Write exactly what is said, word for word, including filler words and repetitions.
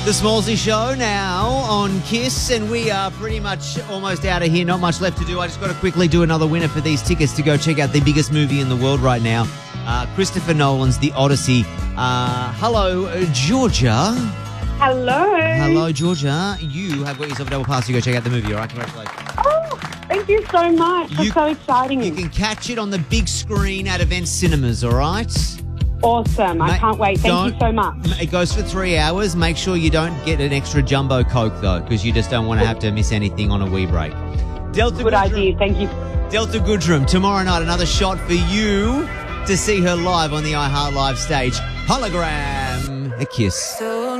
The Smallsy Show now on Kiss, and we are pretty much almost out of here. Not much left to do. I just got to quickly do another winner for these tickets to go check out the biggest movie in the world right now, uh, Christopher Nolan's The Odyssey. Uh, hello, Georgia. Hello. Hello, Georgia. You have got yourself a double pass to go check out the movie, all right? Congratulations. Oh, thank you so much. That's You- so exciting. You can catch it on the big screen at Event Cinemas, all right? Awesome. I Mate, can't wait. Thank you don't- so much. It goes for three hours. Make sure you don't get an extra jumbo Coke, though, because you just don't want to have to miss anything on a wee break. Delta Good Goodrum, idea. Thank you. Delta Goodrum, tomorrow night, another shot for you to see her live on the iHeart Live stage. Hologram. A kiss. So